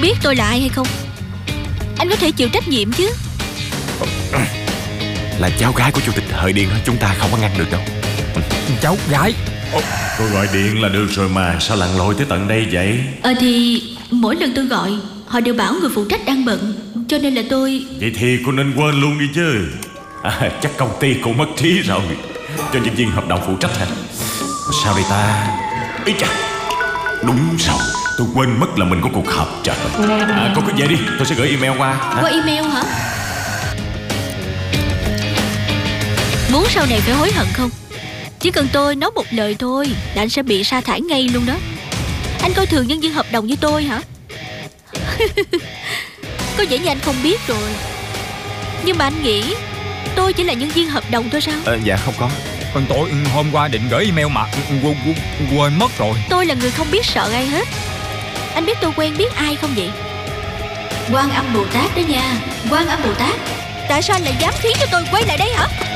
biết tôi là ai hay không? Anh có thể chịu trách nhiệm chứ. Là cháu gái của chủ tịch Hợi Điện, chúng ta không có ngăn được đâu. Cháu gái? Tôi gọi điện là được rồi mà, sao lặn lội tới tận đây vậy? Thì mỗi lần tôi gọi họ đều bảo người phụ trách đang bận, cho nên là tôi... Vậy thì cô nên quên luôn đi chứ. Chắc công ty cô mất trí rồi, cho nhân viên hợp đồng phụ trách hả? Sao đây ta? Ý chà, đúng rồi, tôi quên mất là mình có cuộc họp. Trời ơi. Cô cứ về đi, tôi sẽ gửi email qua. Qua email hả? Muốn sau này phải hối hận không? Chỉ cần tôi nói một lời thôi là anh sẽ bị sa thải ngay luôn đó. Anh coi thường nhân viên hợp đồng như tôi hả? Có vẻ như anh không biết rồi. Nhưng mà anh nghĩ tôi chỉ là nhân viên hợp đồng thôi sao? Dạ không có. Còn tôi hôm qua định gửi email mà quên mất rồi. Tôi là người không biết sợ ai hết. Anh biết tôi quen biết ai không vậy? Quan Âm Bồ Tát đó nha. Quan Âm Bồ Tát. Tại sao anh lại dám khiến cho tôi quay lại đây hả?